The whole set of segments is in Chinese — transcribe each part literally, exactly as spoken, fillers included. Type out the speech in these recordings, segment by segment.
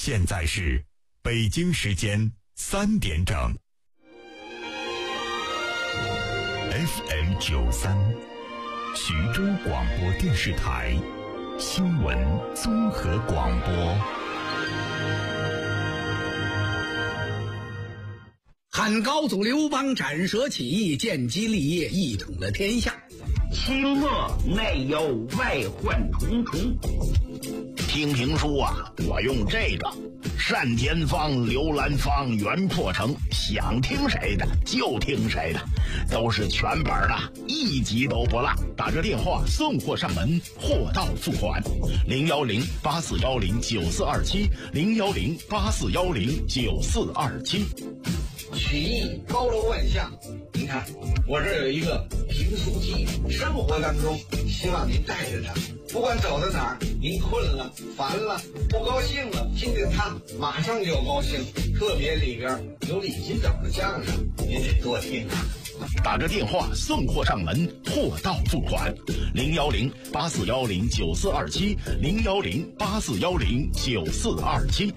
现在是北京时间三点整。F M 九三，徐州广播电视台新闻综合广播。 汉高祖刘邦斩蛇起义，建基立业，一统了天下。 清末内忧外患重重。听评书啊，我用这个单田芳、刘兰芳、袁破城，想听谁的就听谁的，都是全本的，一集都不落。打这电话送货上门，货到付款。零幺零八四幺零九四二七，零幺零八四幺零九四二七。 曲艺高楼万象，您看我这有一个评书机，生活当中希望您带着它，不管走到哪儿，您困了、烦了、不高兴了，听听它，马上就高兴。特别里边有李金斗的相声，您得多听啊。 打着电话送货上门，货到付款。零幺零八四幺零九四二七，零幺零八四幺零九四二七。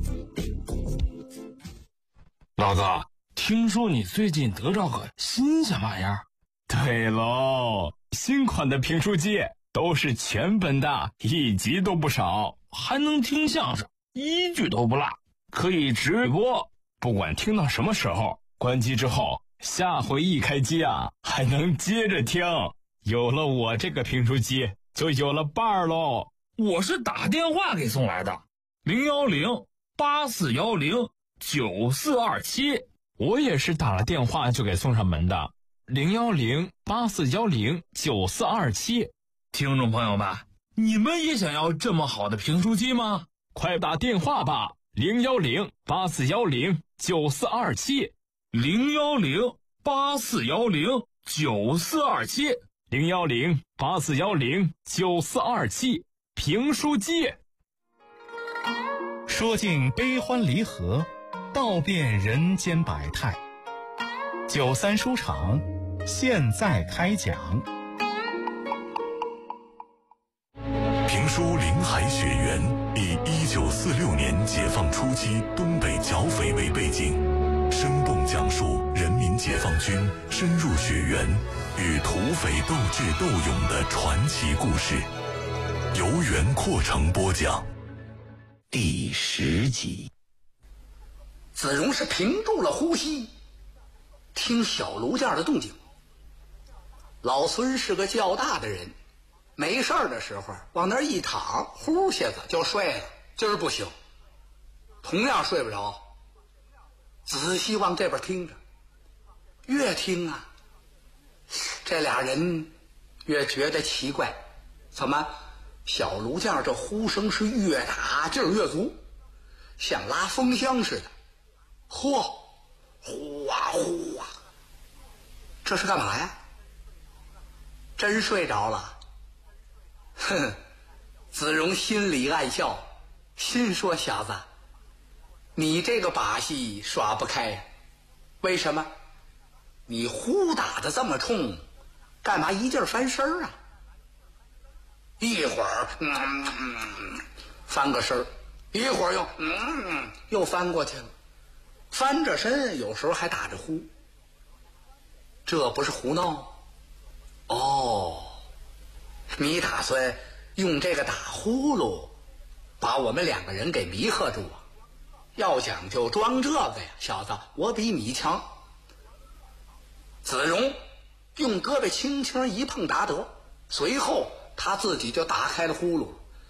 老子听说你最近得着个新鲜玩意儿。 对喽，新款的评书机都是全本的，一集都不少， 还能听相声，一句都不落，可以直播， 不管听到什么时候，关机之后下回一开机啊，还能接着听。有了我这个评书机，就有了伴儿喽。 我是打电话给送来的，零幺零八四幺零九四二七。 我也是打了电话就给送上门的，零幺零八四幺零九四二七。 听众朋友们，你们也想要这么好的评书机吗？ 快打电话吧，零幺零八四幺零九四二七， 零幺零八四幺零九四二七， 零幺零八四幺零九四二七，评书机。 说尽悲欢离合，道遍人间百态。九三书场现在开讲。评书《林海雪原》以一九四六年解放初期东北剿匪为背景，生动讲述人民解放军深入雪原与土匪斗智斗勇的传奇故事。由袁阔成播讲。 第十集。子荣是屏住了呼吸，听小炉架的动静。老孙是个较大的人，没事儿的时候往那儿一躺，呼下子就睡了。今儿不行，同样睡不着。仔细往这边听着，越听啊，这俩人越觉得奇怪，怎么小炉架这呼声是越打劲儿越足，像拉风箱似的。嚯，呼啊呼啊，这是干嘛呀？真睡着了？哼，子荣心里暗笑，心说小子，你这个把戏耍不开呀。为什么？你呼打的这么冲，干嘛一劲儿翻身啊？一会儿嗯嗯翻个身，一会儿又嗯又翻过去了。翻着身，有时候还打着呼，这不是胡闹？哦，你打算用这个打呼噜把我们两个人给迷惑住啊？要讲究装这个呀，小子，我比你强。子荣用胳膊轻轻一碰达得，随后他自己就打开了呼噜。